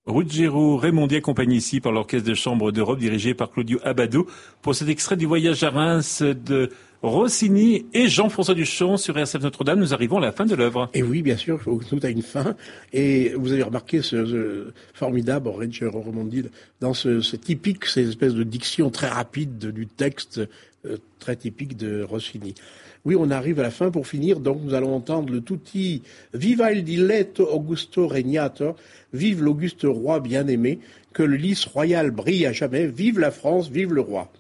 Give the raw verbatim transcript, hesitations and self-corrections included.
Ruggero Raimondi, accompagné ici par l'Orchestre de Chambre d'Europe dirigé par Claudio Abbado pour cet extrait du Voyage à Reims de Rossini et Jean-François Duchamp sur R C F Notre-Dame. Nous arrivons à la fin de l'œuvre. Et oui, bien sûr, tout a une fin. Et vous avez remarqué ce, ce formidable Ruggero Raimondi dans ce, ce typique, ces espèces de diction très rapide de, du texte euh, très typique de Rossini. Oui, on arrive à la fin pour finir, donc nous allons entendre le tutti Viva il diletto Augusto Regnator, vive l'auguste roi bien-aimé, que le lys royal brille à jamais, vive la France, vive le roi.